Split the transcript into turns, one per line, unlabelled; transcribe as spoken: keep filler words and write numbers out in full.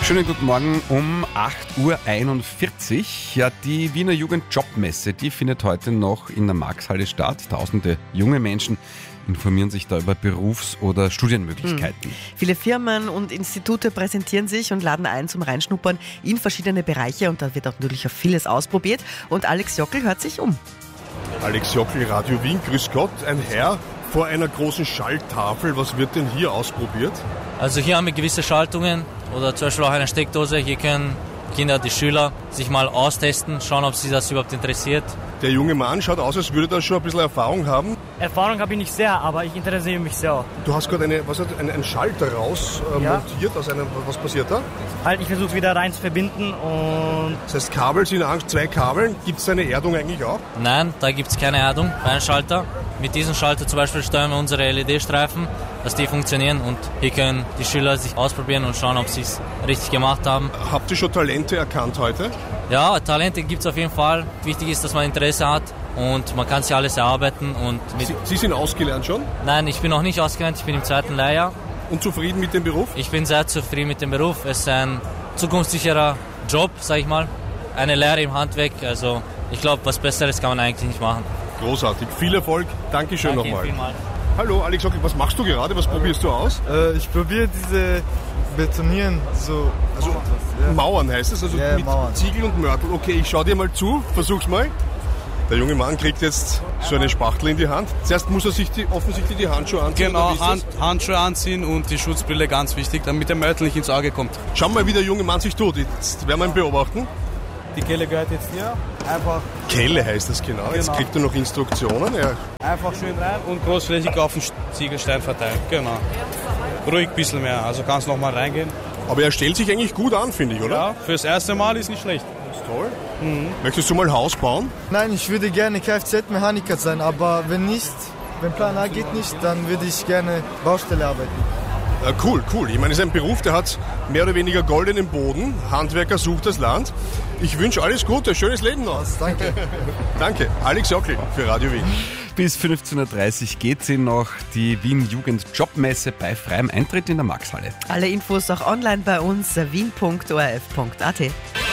Schönen guten Morgen um acht Uhr einundvierzig. Ja, die Wiener Jugendjobmesse, die findet heute noch in der Marxhalle statt. Tausende junge Menschen informieren sich da über Berufs- oder Studienmöglichkeiten.
Hm. Viele Firmen und Institute präsentieren sich und laden ein zum Reinschnuppern in verschiedene Bereiche, und da wird auch natürlich auf vieles ausprobiert. Und Alex Jockel hört sich um.
Alex Jockel, Radio Wien, grüß Gott. Ein Herr vor einer großen Schalttafel. Was wird denn hier ausprobiert?
Also hier haben wir gewisse Schaltungen oder zum Beispiel auch eine Steckdose. Hier können Kinder, die Schüler, sich mal austesten, schauen, ob sie das überhaupt interessiert.
Der junge Mann schaut aus, als würde er schon ein bisschen Erfahrung haben.
Erfahrung habe ich nicht sehr, aber ich interessiere mich sehr.
Du hast gerade eine, was hat, einen, einen Schalter raus äh,
Ja.
montiert. Aus einem, was passiert da?
Halt, ich versuche wieder rein zu verbinden und
Das heißt, Kabel sind an, zwei Kabeln. Gibt es eine Erdung eigentlich auch?
Nein, da gibt es keine Erdung bei einem Schalter. Mit diesem Schalter zum Beispiel steuern wir unsere L E D-Streifen, dass die funktionieren, und hier können die Schüler sich ausprobieren und schauen, ob sie es richtig gemacht haben.
Habt ihr schon Talente erkannt heute?
Ja, Talente gibt es auf jeden Fall. Wichtig ist, dass man Interesse hat und man kann sich alles erarbeiten. Und mit
Sie, Sie sind ausgelernt schon
Nein, ich bin noch nicht ausgelernt, ich bin im zweiten Lehrjahr.
und zufrieden mit dem Beruf?
Ich bin sehr zufrieden mit dem Beruf. Es ist ein zukunftssicherer Job, sag ich mal. Eine Lehre im Handwerk, also ich glaube, was Besseres kann man eigentlich nicht machen.
Großartig. Viel Erfolg. Dankeschön
Danke
nochmal.
vielmals.
Hallo, Alex Jockel, was machst du gerade? Was probierst du aus?
Äh, ich probiere diese Betonieren, so
Also
ja.
Mauern heißt es, also
Ja,
mit
Mauern.
Ziegel und Mörtel. Okay, ich schau dir mal zu, versuch's mal. Der junge Mann kriegt jetzt so eine Spachtel in die Hand. Zuerst muss er sich die, offensichtlich die Handschuhe anziehen. oder wie
Genau,
ist das?
Hand, Handschuhe anziehen und die Schutzbrille, ganz wichtig, damit der Mörtel nicht ins Auge kommt.
Schau mal, wie der junge Mann sich tut. Jetzt werden wir ihn beobachten.
Die Kelle gehört jetzt hier. Einfach,
Kelle heißt das genau. Jetzt
Genau.
kriegt er noch Instruktionen. Ja.
einfach schön rein.
Und großflächig auf den Ziegelstein verteilen, genau. Ruhig ein bisschen mehr, also kannst noch mal reingehen.
Aber er stellt sich eigentlich gut an, finde ich, oder?
Ja, fürs erste Mal ist nicht schlecht.
Das ist toll. Möchtest du mal Haus bauen?
Nein, ich würde gerne Kfz-Mechaniker sein, aber wenn nicht, wenn Plan A geht nicht, dann würde ich gerne Baustelle arbeiten.
Äh, cool, cool. Ich meine, es ist ein Beruf, der hat mehr oder weniger goldenen Boden. Handwerker sucht das Land. Ich wünsche alles Gute, schönes Leben noch.
Danke.
Danke. Alex Jockel für Radio Wien.
Bis fünfzehn Uhr dreißig geht sie noch die Wien Jugendjobmesse bei freiem Eintritt in der Marxhalle.
Alle Infos auch online bei uns, wien punkt o r f punkt a t.